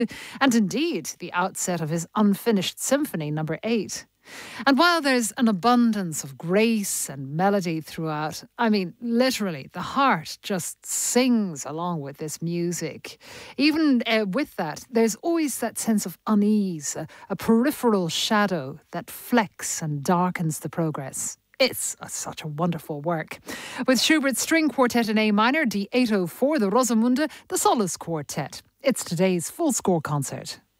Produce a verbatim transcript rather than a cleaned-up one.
and indeed the outset of his unfinished Symphony Number eight. And while there's an abundance of grace and melody throughout, I mean, literally, the heart just sings along with this music. Even uh, with that, there's always that sense of unease, a, a peripheral shadow that flecks and darkens the progress. It's a, such a wonderful work. With Schubert's String Quartet in A minor, D eight oh four, the Rosamunde, the Solace Quartet. It's today's full score concert.